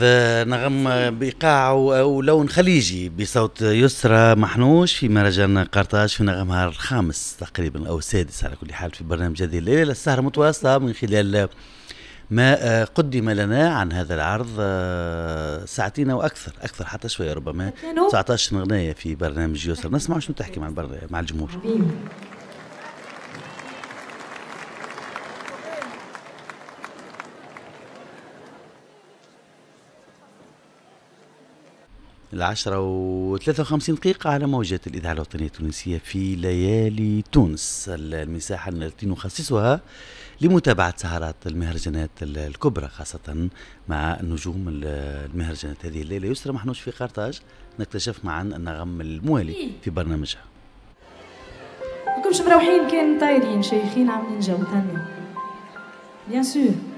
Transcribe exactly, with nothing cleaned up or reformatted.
نغم بإيقاع أو لون خليجي بصوت يسرى محنوش في مهرجان قرطاج في نغمها الخامس تقريبا أو السادس على كل حال في برنامج هذه الليلة. السهرة متواصلة من خلال ما قدم لنا عن هذا العرض ساعتين أو أكثر أكثر حتى شوية، ربما تسعة عشر أغنية في برنامج يسرى. نسمع شنو تحكي مع مع الجمهور. العشرة وثلاثة وخمسين دقيقة على موجات الإذاعة الوطنية التونسية في ليالي تونس، المساحة التي نخصصها لمتابعة سهرات المهرجانات الكبرى خاصة مع نجوم المهرجانات. هذه الليلة يسرى محنوش في قرطاج، نكتشف معا النغم الموالي في برنامجها. كنتمش مروحين كان طايرين شيخين عاملين جو تهنوا بيان سور.